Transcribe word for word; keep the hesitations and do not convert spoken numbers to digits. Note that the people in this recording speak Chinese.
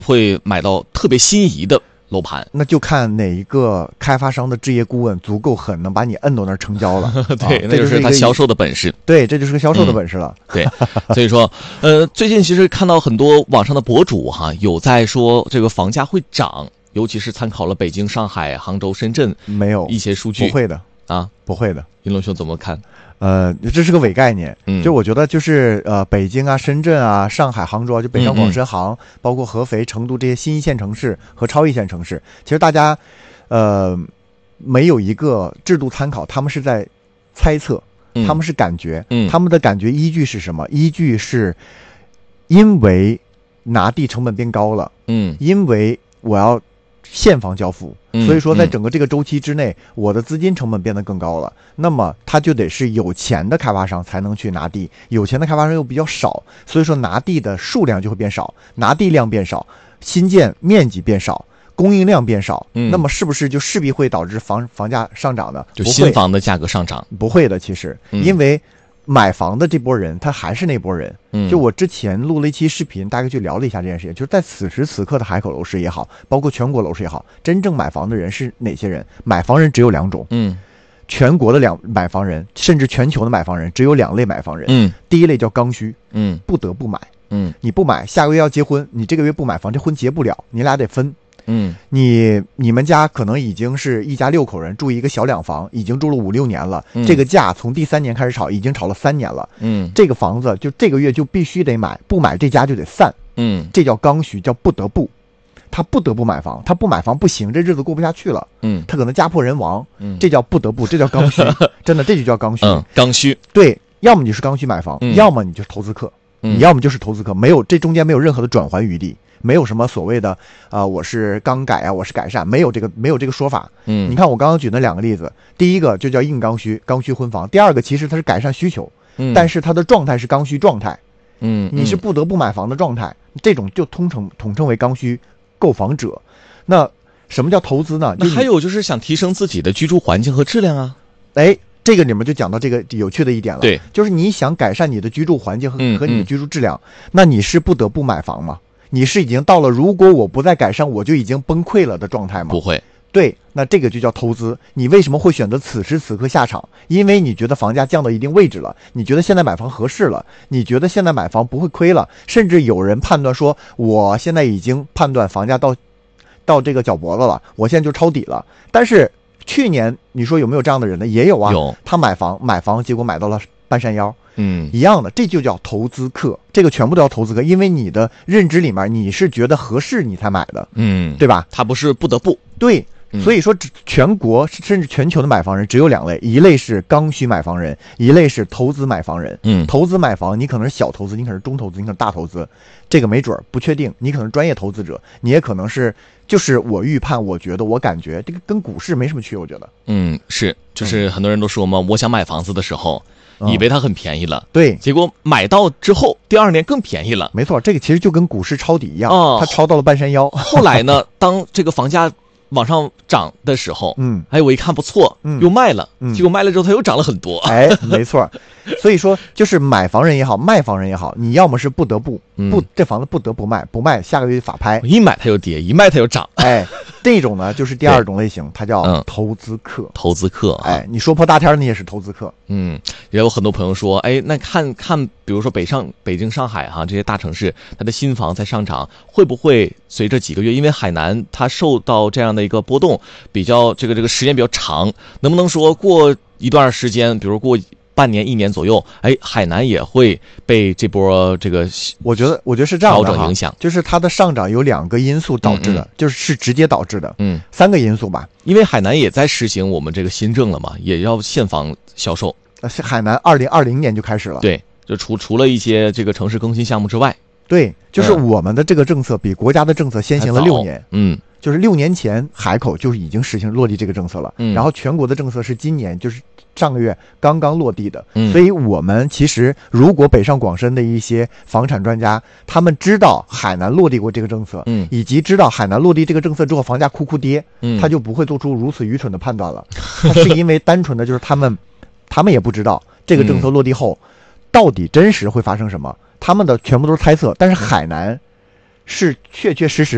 会买到特别心仪的楼盘？ 那就看哪一个开发商的置业顾问足够狠，能把你摁到那儿成交了。 对， 啊、 那就是他销售的本事。 对，这就是个销售的本事了。 嗯、对，所以说，呃，最近其实看到很多网上的博主哈，有在说这个房价会涨，尤其是参考了北京、上海、杭州、深圳没有一些数据。 不会的啊， 不会的。 云龙兄怎么看？ 呃，这是个伪概念。 嗯， 就我觉得就是呃，北京啊、深圳啊、上海、杭州啊，就北上广深杭，嗯嗯包括合肥、成都这些新一线城市和超一线城市，其实大家呃没有一个制度参考，他们是在猜测， 嗯、 他们是感觉， 嗯， 他们的感觉依据是什么？依据是因为拿地成本变高了， 嗯， 因为我要现房交付，所以说在整个这个周期之内，嗯、我的资金成本变得更高了。那么他就得是有钱的开发商才能去拿地，有钱的开发商又比较少，所以说拿地的数量就会变少，拿地量变少，新建面积变少，供应量变少， 嗯、 那么是不是就势必会导致房房价上涨呢？ 就新房的价格上涨？ 不会的，其实、嗯、因为买房的这波人他还是那波人。 嗯， 就我之前录了一期视频，大概就聊了一下这件事情，就是在此时此刻的海口楼市也好，包括全国楼市也好，真正买房的人是哪些人？买房人只有两种。 嗯， 全国的两买房人，甚至全球的买房人只有两类买房人。 嗯， 第一类叫刚需， 嗯， 不得不买。 嗯， 你不买，下个月要结婚，你这个月不买房，这婚结不了，你俩得分。 嗯， 你你们家可能已经是一家六口人住一个小两房，已经住了五六年了， 嗯、 这个价从第三年开始炒，已经炒了三年了。 嗯， 这个房子就这个月就必须得买，不买这家就得散。 嗯， 这叫刚需，叫不得不，他不得不买房，他不买房不行，这日子过不下去了。 嗯， 他可能家破人亡。 嗯， 这叫不得不，这叫刚需，真的这就叫刚需。 嗯，刚需。 对，要么你是刚需买房， 嗯、 要么你就是投资客， 嗯、 你要么就是投资客，没有这中间没有任何的转圜余地。没有什么所谓的啊、呃，我是刚改啊，我是改善，没有这个没有这个说法。 嗯， 你看我刚刚举那两个例子，第一个就叫硬刚需，刚需婚房；第二个其实它是改善需求， 嗯， 但是它的状态是刚需状态。 嗯， 你是不得不买房的状态，嗯、这种就通称统称为刚需购房者。那什么叫投资呢？ 那还有就是想提升自己的居住环境和质量啊。 哎，这个里面就讲到这个有趣的一点了。 对， 就是你想改善你的居住环境和、 嗯、 和你的居住质量，嗯、那你是不得不买房吗？你是已经到了如果我不再改善我就已经崩溃了的状态吗？ 不会。 对，那这个就叫投资。你为什么会选择此时此刻下场？因为你觉得房价降到一定位置了，你觉得现在买房合适了，你觉得现在买房不会亏了，甚至有人判断说我现在已经判断房价到到这个脚脖子了，我现在就抄底了。但是去年你说有没有这样的人呢？也有啊， 有。 他买房买房结果买到了半山腰。 嗯， 一样的，这就叫投资客，这个全部都叫投资客，因为你的认知里面你是觉得合适你才买的， 嗯， 对吧？ 他不是不得不。 对，所以说全国甚至全球的买房人只有两类，一类是刚需买房人，一类是投资买房人。 嗯， 投资买房，你可能是小投资，你可能是中投资，你可能是大投资，这个没准不确定，你可能是专业投资者，你也可能是就是我预判，我觉得，我感觉这个跟股市没什么区别，我觉得。 嗯，是，就是很多人都说嘛，我想买房子的时候。以为它很便宜了， 嗯、对， 结果买到之后，第二年更便宜了。 没错，这个其实就跟股市抄底一样， 哦、 它抄到了半山腰。 后来呢，当这个房价往上涨的时候， 嗯， 哎，我一看不错， 嗯， 又卖了， 嗯， 结果卖了之后它又涨了很多。 哎，没错，所以说就是买房人也好，卖房人也好，你要么是不得不， 嗯、 不这房子不得不卖，不卖下个月法拍， 一买它又跌，一卖它又涨。 哎，这种呢就是第二种类型，它叫投资客。 嗯、投资客， 哎，你说破大天你也是投资客。 嗯，也有很多朋友说，哎，那看看，比如说北上、北京、上海哈这些大城市，它的新房在上涨，会不会随着几个月，因为海南它受到这样的一个波动比较，这个这个时间比较长，能不能说过一段时间，比如过半年、一年左右，哎，海南也会被这波这个， 我觉得，我觉得是这样的调整影响， 就是它的上涨有两个因素导致的， 嗯嗯就是是直接导致的， 嗯， 三个因素吧。 因为海南也在实行我们这个新政了嘛，也要现房销售。 呃，海南二零二零年就开始了， 对，就除除了一些这个城市更新项目之外， 对，就是我们的这个政策比国家的政策先行了六年， 嗯。 就是六年前海口就是已经实行落地这个政策了， 嗯， 然后全国的政策是今年就是上个月刚刚落地的， 嗯， 所以我们其实如果北上广深的一些房产专家，他们知道海南落地过这个政策， 嗯， 以及知道海南落地这个政策之后房价哭哭跌， 嗯， 他就不会做出如此愚蠢的判断了，他是因为单纯的就是他们，他们也不知道这个政策落地后，嗯，到底真实会发生什么，他们的全部都是猜测，但是海南是确确实实。